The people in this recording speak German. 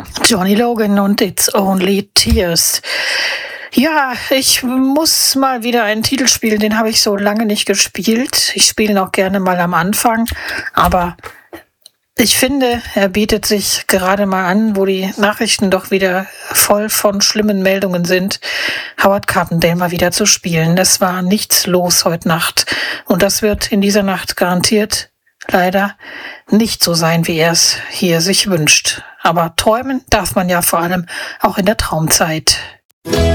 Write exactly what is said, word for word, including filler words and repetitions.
Johnny Logan und It's Only Tears. Ja, ich muss mal wieder einen Titel spielen, den habe ich so lange nicht gespielt. Ich spiele ihn auch gerne mal am Anfang, aber ich finde, er bietet sich gerade mal an, wo die Nachrichten doch wieder voll von schlimmen Meldungen sind, Howard Carpendale mal wieder zu spielen. Es war nichts los heute Nacht und das wird in dieser Nacht garantiert leider nicht so sein, wie er es hier sich wünscht. Aber träumen darf man ja vor allem auch in der Traumzeit.